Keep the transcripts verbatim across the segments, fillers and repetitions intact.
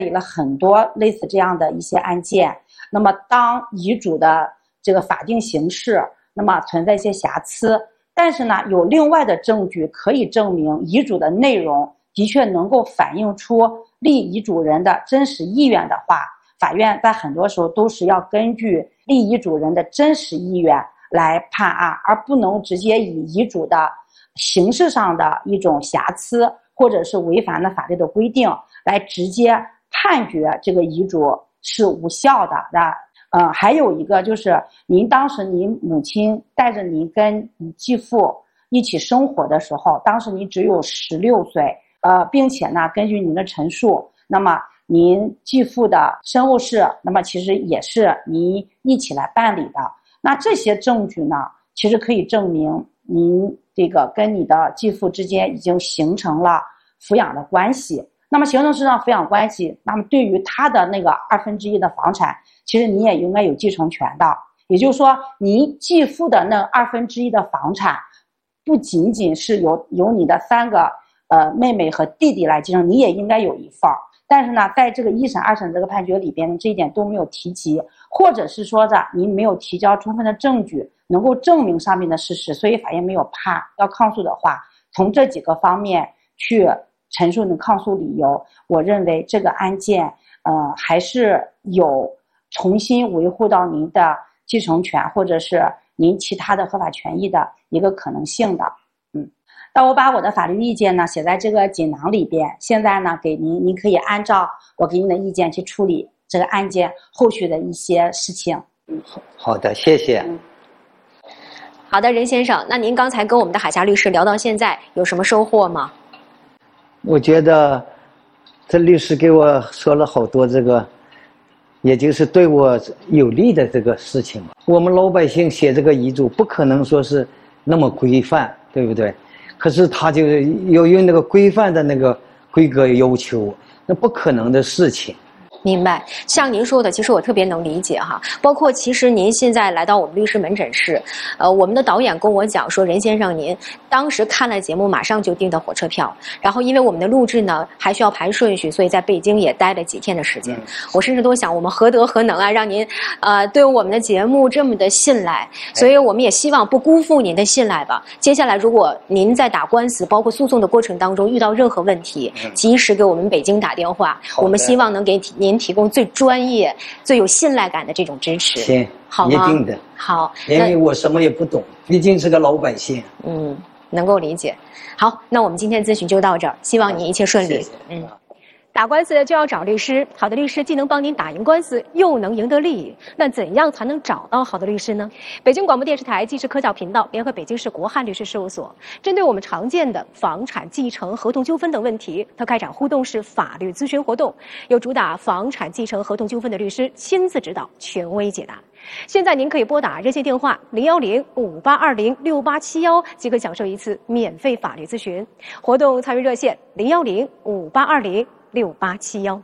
理了很多类似这样的一些案件。那么当遗嘱的这个法定形式那么存在一些瑕疵，但是呢有另外的证据可以证明遗嘱的内容的确能够反映出立遗嘱人的真实意愿的话，法院在很多时候都是要根据立遗嘱人的真实意愿来判案，而不能直接以遗嘱的形式上的一种瑕疵或者是违反了法律的规定来直接判决这个遗嘱是无效的。呃，还有一个就是您当时您母亲带着您跟你继父一起生活的时候，当时您只有十六岁，呃，并且呢根据您的陈述，那么您继父的身后事那么其实也是您一起来办理的。那这些证据呢其实可以证明您这个跟你的继父之间已经形成了抚养的关系。那么形成这样抚养关系，那么对于他的那个二分之一的房产，其实你也应该有继承权的。也就是说，您继父的那二分之一的房产，不仅仅是由由你的三个呃妹妹和弟弟来继承，你也应该有一份。但是呢，在这个一审、二审这个判决里边，这一点都没有提及，或者是说着您没有提交充分的证据，能够证明上面的事实，所以法院没有判。要抗诉的话，从这几个方面去陈述你的抗诉理由，我认为这个案件呃还是有重新维护到您的继承权或者是您其他的合法权益的一个可能性的。嗯，那我把我的法律意见呢写在这个锦囊里边，现在呢给您，您可以按照我给您的意见去处理这个案件后续的一些事情。 嗯，好的，谢谢。 嗯， 好的，任先生，那您刚才跟我们的海霞律师聊到现在，有什么收获吗？ 我觉得这律师给我说了好多这个也就是对我有利的这个事情。我们老百姓写这个遗嘱不可能说是那么规范，对不对？可是他就由于那个规范的那个规格要求，那不可能的事情。 明白，像您说的，其实我特别能理解哈。包括其实您现在来到我们律师门诊室，呃，我们的导演跟我讲说，任先生您当时看了节目，马上就订的火车票，然后因为我们的录制呢还需要排顺序，所以在北京也待了几天的时间。嗯、我甚至都想，我们何德何能啊，让您呃对我们的节目这么的信赖，所以我们也希望不辜负您的信赖吧。接下来，如果您在打官司，包括诉讼的过程当中遇到任何问题，嗯、及时给我们北京打电话，我们希望能给您提供最专业、最有信赖感的这种支持。 行， 好吗？ 一定的。 好， 因为我什么也不懂，毕竟是个老百姓。 嗯，能够理解。好，那我们今天咨询就到这儿，希望你一切顺利。 谢谢。 嗯。打官司就要找律师，好的律师既能帮您打赢官司，又能赢得利益。那怎样才能找到好的律师呢？北京广播电视台纪实科教频道联合北京市国汉律师事务所，针对我们常见的房产继承、合同纠纷等问题，它开展互动式法律咨询活动，由主打房产继承、合同纠纷的律师亲自指导，权威解答。现在您可以拨打热线电话零幺零五八二零六八七幺，即可享受一次免费法律咨询。活动参与热线零幺零五八二零六八七幺。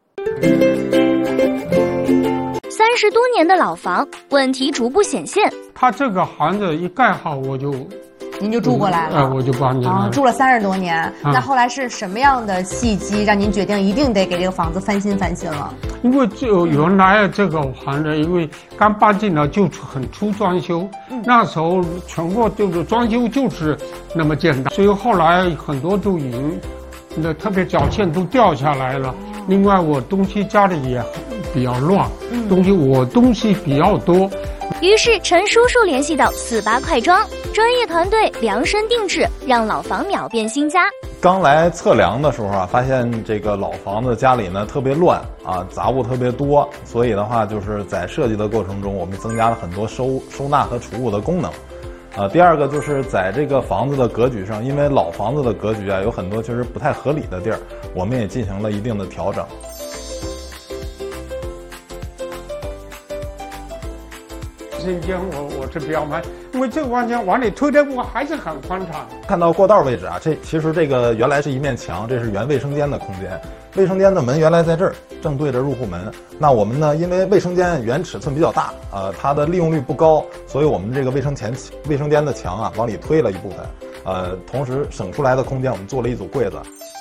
三十多年的老房，问题逐步显现。 他这个房子一盖好，我就， 您就住过来了。 哎、嗯呃，我就搬进来了。 啊，住了三十多年。 嗯、 那后来是什么样的契机让您决定一定得给这个房子翻新翻新了？ 因为就原来这个房子，因为刚搬进来就很出装修，嗯、那时候全国就是装修就是那么简单，所以后来很多都已经。那特别脚线都掉下来了。另外，我东西家里也比较乱，嗯、东西我东西比较多。 于是陈叔叔联系到四八快装专业团队量身定制，让老房秒变新家。 刚来测量的时候啊，发现这个老房子家里呢特别乱啊，杂物特别多，所以的话就是在设计的过程中，我们增加了很多收收纳和储物的功能。呃，第二个就是在这个房子的格局上，因为老房子的格局啊有很多确实不太合理的地儿，我们也进行了一定的调整。 这间我我是比较满，因为这个往前往里推的我还是很宽敞。 看到过道位置啊，这其实这个原来是一面墙，这是原卫生间的空间。卫生间的门原来在这儿，正对着入户门。那我们呢，因为卫生间原尺寸比较大，呃，它的利用率不高，所以我们这个卫生前卫生间的墙啊往里推了一部分，呃，同时省出来的空间我们做了一组柜子。